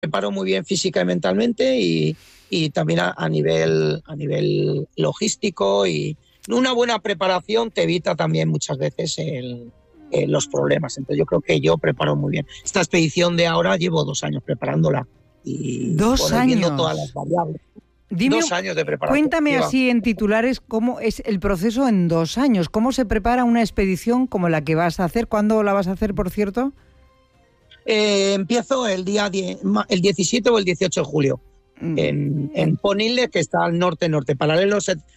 preparo muy bien física y mentalmente y también a nivel logístico, y una buena preparación te evita también muchas veces los problemas. Entonces yo creo que yo preparo muy bien. Esta expedición de ahora llevo 2 años preparándola y ¿2 viendo todas las años? variables. Dime, 2 años de preparación. cuéntame Lleva. así en titulares cómo es el proceso en 2 años. ¿Cómo se prepara una expedición como la que vas a hacer? ¿Cuándo la vas a hacer, por cierto? Empiezo el 17 o el 18 de julio en Ponille, que está al norte, paralelo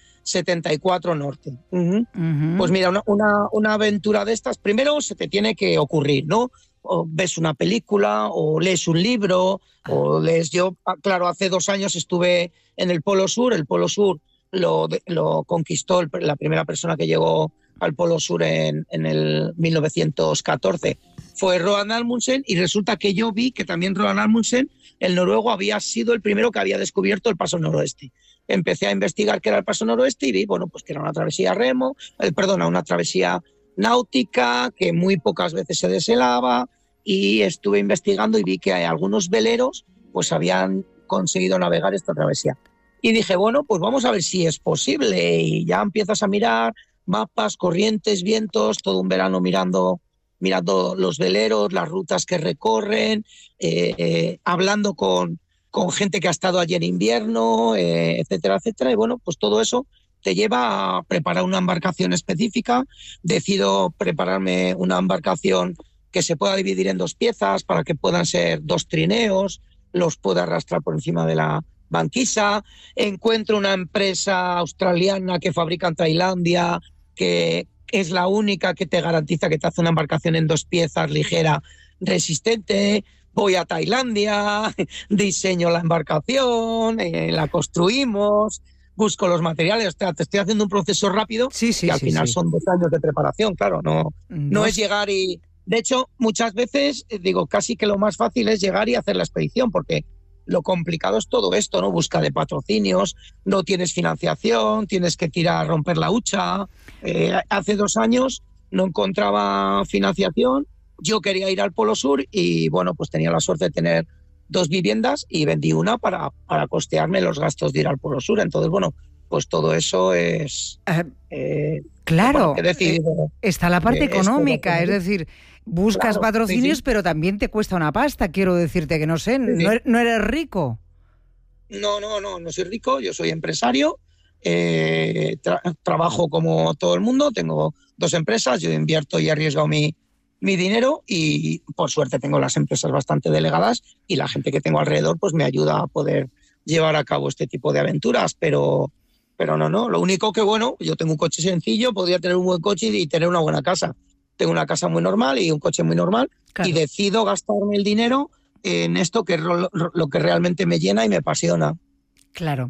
74 norte. Pues mira, una aventura de estas, primero se te tiene que ocurrir, ¿no? O ves una película, o lees un libro, o lees... Yo, claro, hace 2 años estuve en el Polo Sur. El Polo Sur lo conquistó la primera persona que llegó al Polo Sur en el 1914. Fue Roald Amundsen, y resulta que yo vi que también Roald Amundsen, el noruego, había sido el primero que había descubierto el paso noroeste. Empecé a investigar qué era el paso noroeste y vi, bueno, pues que era una travesía una travesía náutica que muy pocas veces se deshelaba, y estuve investigando y vi que algunos veleros pues habían conseguido navegar esta travesía. Y dije, bueno, pues vamos a ver si es posible, y ya empiezas a mirar mapas, corrientes, vientos, todo un verano mirando los veleros, las rutas que recorren, hablando con gente que ha estado allí en invierno, etcétera, etcétera. Y bueno, pues todo eso te lleva a preparar una embarcación específica. Decido prepararme una embarcación que se pueda dividir en 2 piezas para que puedan ser 2 trineos, los pueda arrastrar por encima de la banquisa. Encuentro una empresa australiana que fabrica en Tailandia, que es la única que te garantiza que te hace una embarcación en 2 piezas, ligera, resistente. Voy a Tailandia, diseño la embarcación, la construimos, busco los materiales. O sea, te estoy haciendo un proceso rápido, que al final son 2 años de preparación, claro, no es llegar y... De hecho, muchas veces digo, casi que lo más fácil es llegar y hacer la expedición, porque lo complicado es todo esto, ¿no? Busca de patrocinios, no tienes financiación, tienes que romper la hucha. Hace 2 años no encontraba financiación, yo quería ir al Polo Sur y, bueno, pues tenía la suerte de tener 2 viviendas y vendí una para costearme los gastos de ir al Polo Sur. Entonces, bueno, pues todo eso es... Claro, he decidido, está la parte económica, es decir, buscas patrocinios, sí. pero también te cuesta una pasta, quiero decirte que no sé, Sí. No eres rico. No soy rico, yo soy empresario, trabajo como todo el mundo, tengo 2 empresas, yo invierto y arriesgo mi dinero, y por suerte tengo las empresas bastante delegadas, y la gente que tengo alrededor pues me ayuda a poder llevar a cabo este tipo de aventuras, pero no, lo único que, bueno, yo tengo un coche sencillo, podría tener un buen coche y tener una buena casa. Tengo una casa muy normal y un coche muy normal, claro. Y decido gastarme el dinero en esto, que es lo que realmente me llena y me apasiona. Claro.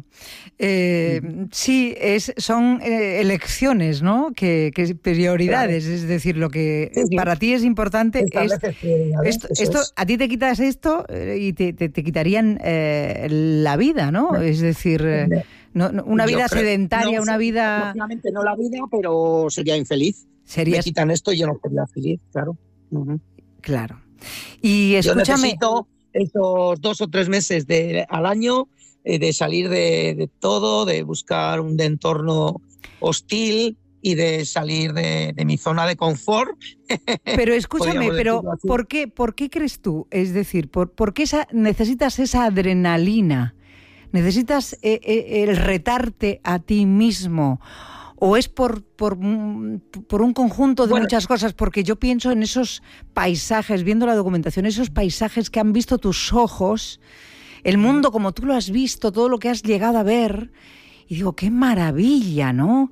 Sí, son elecciones, ¿no? Que prioridades, claro. Es decir, lo que para ti es importante esto, a ti te quitas esto y te quitarían la vida, ¿no? Es decir, una vida sedentaria, una vida... Obviamente no la vida, pero sería infeliz. Me quitan esto y yo no sería feliz, claro. Claro. Y escúchame... Yo necesito esos 2 o 3 meses al año de salir de todo, de buscar un entorno hostil y de salir de mi zona de confort. Pero escúchame, ¿por qué crees tú? Es decir, ¿por qué necesitas esa adrenalina? ¿Necesitas el retarte a ti mismo? ¿O es por un conjunto de muchas cosas? Porque yo pienso en esos paisajes, viendo la documentación, esos paisajes que han visto tus ojos, el mundo como tú lo has visto, todo lo que has llegado a ver, y digo, qué maravilla, ¿no?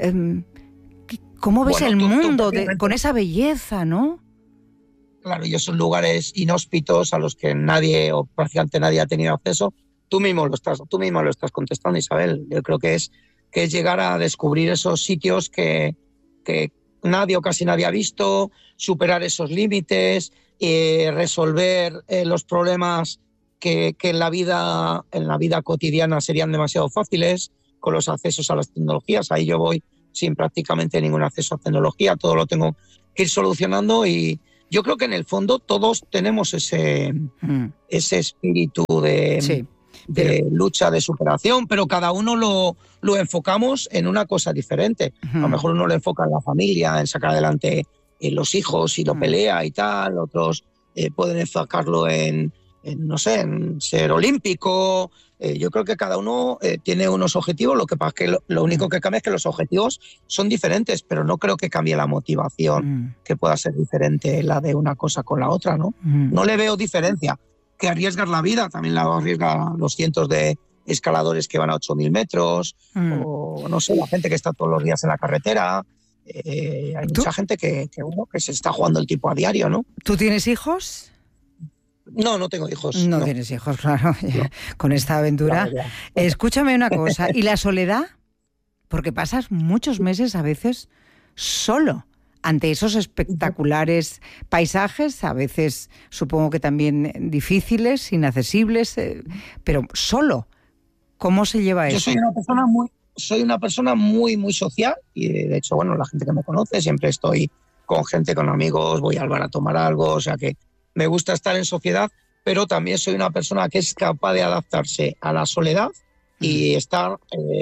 ¿Cómo ves el mundo con esa belleza, no? Claro, y esos lugares inhóspitos a los que nadie o prácticamente nadie ha tenido acceso. Tú mismo lo estás contestando, Isabel. Yo creo que es llegar a descubrir esos sitios que nadie o casi nadie ha visto, superar esos límites, resolver los problemas que en la vida cotidiana serían demasiado fáciles, con los accesos a las tecnologías. Ahí yo voy sin prácticamente ningún acceso a tecnología, todo lo tengo que ir solucionando, y yo creo que en el fondo todos tenemos ese espíritu de lucha, de superación, pero cada uno lo enfocamos en una cosa diferente. A lo mejor uno lo enfoca en la familia, en sacar adelante los hijos y lo pelea y tal, otros pueden enfocarlo en no sé, en ser olímpico. Yo creo que cada uno tiene unos objetivos, lo que pasa es que lo único que cambia es que los objetivos son diferentes, pero no creo que cambie la motivación, que pueda ser diferente la de una cosa con la otra, ¿no? No le veo diferencia. Que arriesgas la vida, también la arriesga los cientos de escaladores que van a 8.000 metros, o no sé, la gente que está todos los días en la carretera. Hay mucha gente que se está jugando el tiempo a diario, ¿no? ¿Tú tienes hijos? No tengo hijos. No tienes hijos, claro, no. Con esta aventura. Ya. Escúchame una cosa, ¿y la soledad? Porque pasas muchos meses a veces solo ante esos espectaculares paisajes, a veces supongo que también difíciles, inaccesibles, pero solo. ¿Cómo se lleva eso? Yo soy una persona muy, muy social y de hecho, bueno, la gente que me conoce, siempre estoy con gente, con amigos, voy al bar a tomar algo, o sea que me gusta estar en sociedad, pero también soy una persona que es capaz de adaptarse a la soledad y estar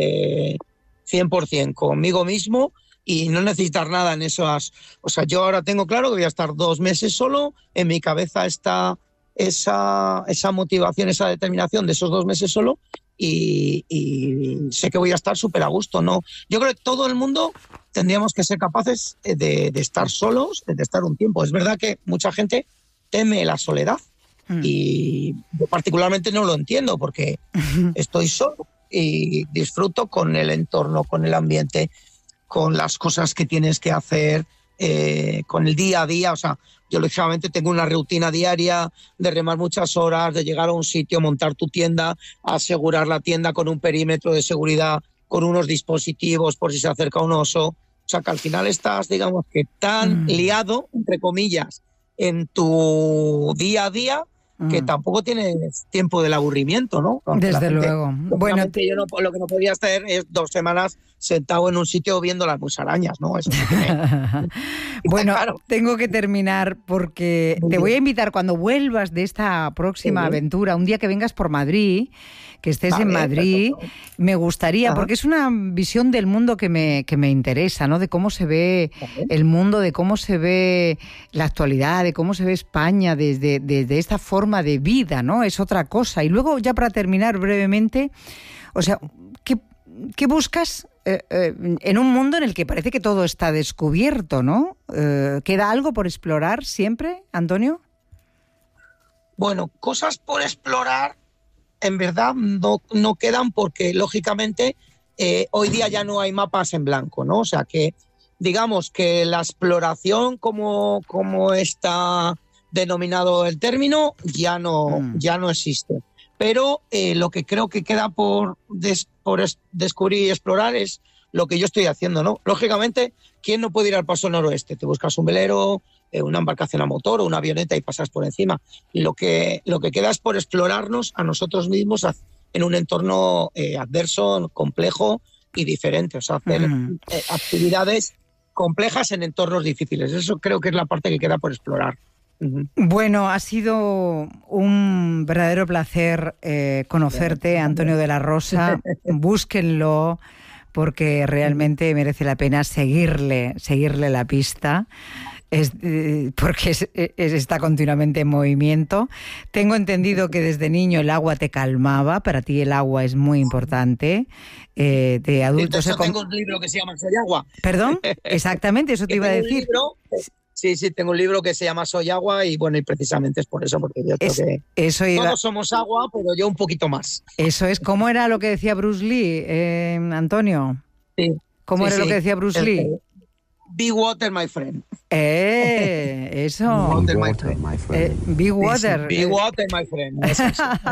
100% conmigo mismo y no necesitar nada en esas... O sea, yo ahora tengo claro que voy a estar 2 meses solo, en mi cabeza está esa motivación, esa determinación de esos 2 meses solo y sé que voy a estar súper a gusto, ¿no? Yo creo que todo el mundo tendríamos que ser capaces de estar solos, de estar un tiempo. Es verdad que mucha gente teme la soledad y yo particularmente no lo entiendo porque estoy solo y disfruto con el entorno, con el ambiente, con las cosas que tienes que hacer, con el día a día. O sea, yo lógicamente tengo una rutina diaria de remar muchas horas, de llegar a un sitio, montar tu tienda, asegurar la tienda con un perímetro de seguridad, con unos dispositivos por si se acerca un oso. O sea, que al final estás, digamos, que tan liado, entre comillas, en tu día a día, que tampoco tienes tiempo del aburrimiento, ¿no? Aunque desde luego. Bueno, yo lo que no podía hacer es 2 semanas sentado en un sitio viendo las musarañas, ¿no? Eso bueno, claro. Tengo que terminar porque te voy a invitar cuando vuelvas de esta próxima aventura, un día que vengas por Madrid, que estés en Madrid, me gustaría, porque es una visión del mundo que me interesa, ¿no? De cómo se ve el mundo, de cómo se ve la actualidad, de cómo se ve España desde esta forma de vida, ¿no? Es otra cosa. Y luego, ya para terminar brevemente, o sea, ¿qué buscas en un mundo en el que parece que todo está descubierto, ¿no? ¿Queda algo por explorar siempre, Antonio? Bueno, cosas por explorar en verdad no quedan porque, lógicamente, hoy día ya no hay mapas en blanco, ¿no? O sea que, digamos que la exploración, como está denominado el término, ya no existe. Pero lo que creo que queda por descubrir y explorar es lo que yo estoy haciendo, ¿no? Lógicamente, ¿quién no puede ir al Paso Noroeste? Te buscas un velero, una embarcación a motor o una avioneta y pasas por encima. Lo que queda es por explorarnos a nosotros mismos en un entorno adverso, complejo y diferente. O sea, hacer actividades complejas en entornos difíciles. Eso creo que es la parte que queda por explorar. Bueno, ha sido un verdadero placer conocerte, Antonio de la Rosa. Búsquenlo porque realmente merece la pena seguirle la pista. Porque está continuamente en movimiento. Tengo entendido que desde niño el agua te calmaba, para ti el agua es muy importante. De adultos. Tengo un libro que se llama Soy Agua. ¿Perdón? Exactamente, eso te iba a decir. Sí, tengo un libro que se llama Soy Agua y bueno, y precisamente es por eso, porque yo creo que todos somos agua, pero yo un poquito más. Eso es. ¿Cómo era lo que decía Bruce Lee, Antonio? Sí. ¿Cómo era lo que decía Bruce Lee? Be water, my friend. Eso. Be water, my friend. Be water. Be water, my friend. Eso.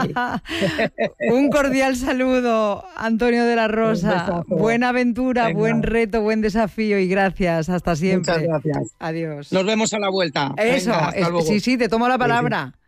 Un cordial saludo, Antonio de la Rosa. Buena aventura, venga. Buen reto, buen desafío y gracias. Hasta siempre. Muchas gracias. Adiós. Nos vemos a la vuelta. Eso. Venga, hasta luego. Sí, te tomo la palabra.